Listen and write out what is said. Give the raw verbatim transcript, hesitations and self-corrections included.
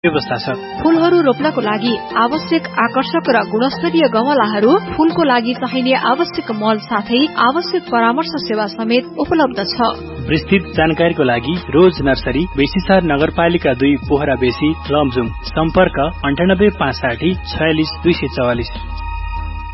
व्यवस्था छ। फूलहरू रोप्नको लागि आवश्यक आकर्षक र गुणस्तरीय गमलाहरू, फूलको लागि चाहिने आवश्यक मल साथै आवश्यक परामर्श सेवा समेत उपलब्ध छ। विस्तृत जानकारीको लागि रोज नर्सरी, बेसीसार नगरपालिका दुई पोखरा बेसी, लमजुङ। सम्पर्क अन्ठानब्बे पाँच साठी छयालिस दुई सय चौवालिस।